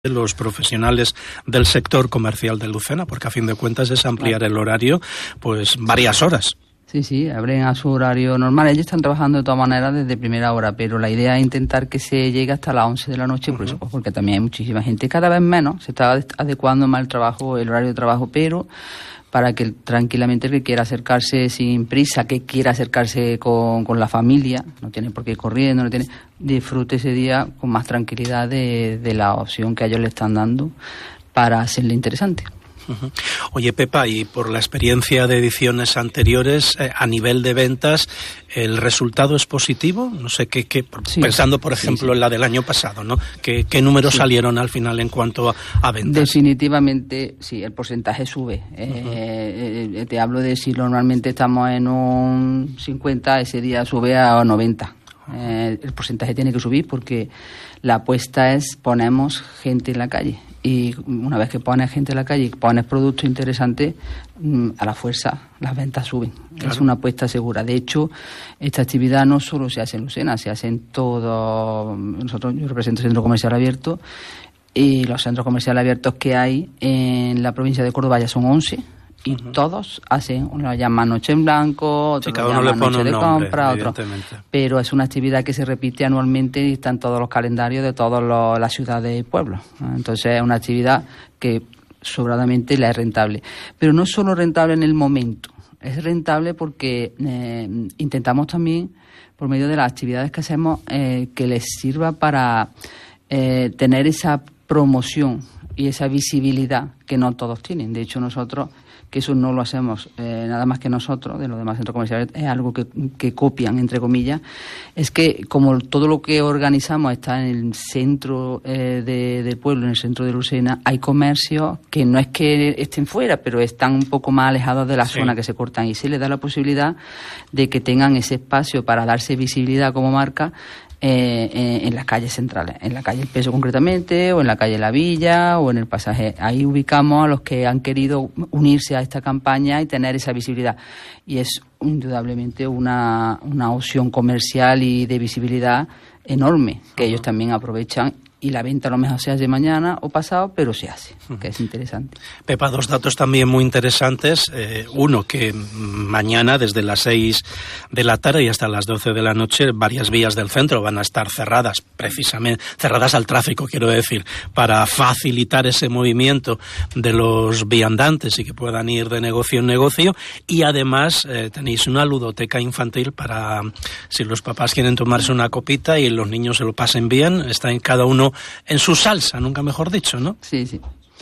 los profesionales del sector comercial de Lucena, porque a fin de cuentas es ampliar el horario pues varias horas. Sí, abren a su horario normal. Ellos están trabajando de todas maneras desde primera hora, pero la idea es intentar que se llegue hasta las 11 de la noche, por eso, pues, porque también hay muchísima gente, cada vez menos, se está adecuando más el horario de trabajo, pero para que tranquilamente el que quiera acercarse sin prisa, que quiera acercarse con la familia, no tiene por qué ir corriendo, disfrute ese día con más tranquilidad de la opción que a ellos le están dando para hacerle interesante. Oye, Pepa, y por la experiencia de ediciones anteriores, a nivel de ventas, ¿el resultado es positivo? No sé, sí, pensando, por ejemplo, en la del año pasado, ¿no? ¿Qué números salieron al final en cuanto a ventas? Definitivamente, sí, el porcentaje sube. Te hablo de si normalmente estamos en un 50, ese día sube a 90. El porcentaje tiene que subir porque la apuesta es ponemos gente en la calle. Y una vez que pones gente en la calle y pones productos interesantes, a la fuerza las ventas suben. Claro. Es una apuesta segura. De hecho, esta actividad no solo se hace en Lucena, se hace en todo. Yo represento el Centro Comercial Abierto y los centros comerciales abiertos que hay en la provincia de Córdoba ya son 11. Y todos hacen, uno lo llama Noche en Blanco, otro lo llama Noche de Compra, otro. Pero es una actividad que se repite anualmente y está en todos los calendarios de todas las ciudades y pueblos. Entonces es una actividad que sobradamente la es rentable. Pero no es solo rentable en el momento, es rentable porque intentamos también, por medio de las actividades que hacemos, que les sirva para tener esa promoción y esa visibilidad que no todos tienen. De hecho, nosotros, que eso no lo hacemos nada más que nosotros, de los demás centros comerciales, es algo que copian, entre comillas, es que como todo lo que organizamos está en el centro del pueblo, en el centro de Lucena, hay comercios que no es que estén fuera, pero están un poco más alejados de la zona que se cortan, y se les da la posibilidad de que tengan ese espacio para darse visibilidad como marca en las calles centrales, en la calle El Peso concretamente, o en la calle La Villa, o en el Pasaje. Ahí ubicamos a los que han querido unirse a esta campaña y tener esa visibilidad. Y es indudablemente una opción comercial y de visibilidad enorme, que ellos también aprovechan. Y la venta a lo mejor se hace mañana o pasado, pero se hace, que es interesante. Pepa, dos datos también muy interesantes. Uno, que mañana desde las 6 de la tarde y hasta las 12 de la noche varias vías del centro van a estar cerradas, precisamente cerradas al tráfico, quiero decir, para facilitar ese movimiento de los viandantes y que puedan ir de negocio en negocio. Y además tenéis una ludoteca infantil para, si los papás quieren tomarse una copita y los niños se lo pasen bien, está en cada uno en su salsa, nunca mejor dicho, ¿no? Sí,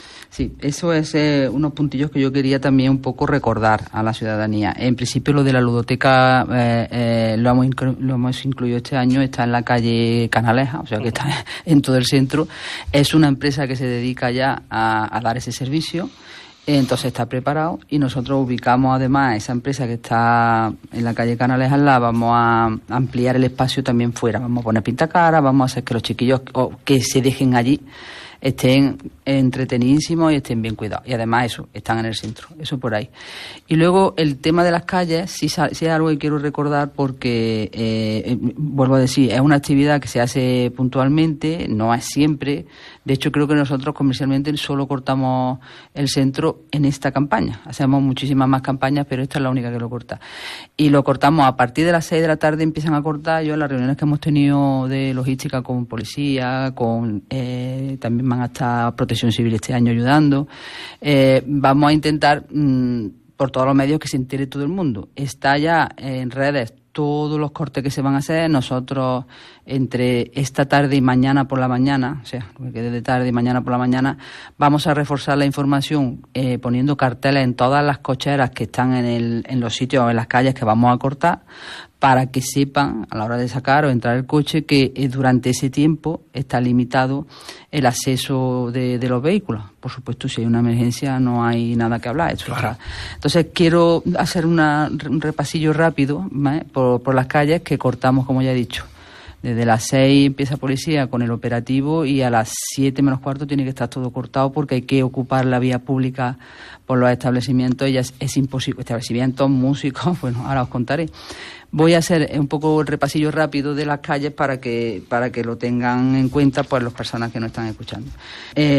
eso es unos puntillos que yo quería también un poco recordar a la ciudadanía. En principio lo de la ludoteca lo hemos incluido este año, está en la calle Canaleja, o sea que está en todo el centro. Es una empresa que se dedica ya a dar ese servicio. Entonces está preparado y nosotros ubicamos además esa empresa que está en la calle Canalejas, vamos a ampliar el espacio también fuera, vamos a poner pintacaras, vamos a hacer que los chiquillos que se dejen allí estén entretenidísimos y estén bien cuidados. Y además eso, están en el centro, eso por ahí. Y luego el tema de las calles, sí es algo que quiero recordar porque, vuelvo a decir, es una actividad que se hace puntualmente, no es siempre. De hecho, creo que nosotros comercialmente solo cortamos el centro en esta campaña. Hacemos muchísimas más campañas, pero esta es la única que lo corta. Y lo cortamos a partir de las 6 de la tarde, empiezan a cortar. Yo en las reuniones que hemos tenido de logística con policía, con también van hasta Protección Civil este año ayudando. Vamos a intentar, por todos los medios, que se entere todo el mundo. Está ya en redes todos los cortes que se van a hacer. Nosotros, entre esta tarde y mañana por la mañana, o sea, lo que quede de tarde y mañana por la mañana, vamos a reforzar la información poniendo carteles en todas las cocheras que están en los sitios o en las calles que vamos a cortar, para que sepan a la hora de sacar o entrar el coche que durante ese tiempo está limitado el acceso de los vehículos. Por supuesto, si hay una emergencia no hay nada que hablar. Claro. Entonces quiero hacer un repasillo rápido por las calles que cortamos, como ya he dicho. Desde las 6 empieza policía con el operativo y a las 7 menos cuarto tiene que estar todo cortado porque hay que ocupar la vía pública por los establecimientos y ya es imposible. Establecimientos, músicos, bueno, ahora os contaré. Voy a hacer un poco el repasillo rápido de las calles para que lo tengan en cuenta pues las personas que nos están escuchando.